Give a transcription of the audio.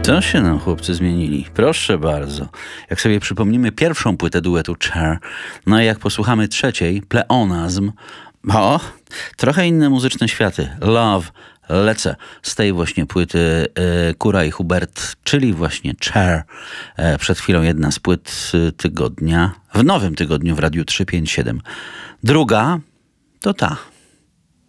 To się nam chłopcy zmienili. Proszę bardzo. Jak sobie przypomnimy pierwszą płytę duetu Cher, no i jak posłuchamy trzeciej, Pleonazm, trochę inne muzyczne światy. Love, lecę z tej właśnie płyty Kura i Hubert, czyli właśnie Cher. Przed chwilą jedna z płyt tygodnia, w nowym tygodniu w Radiu 357. Druga to ta.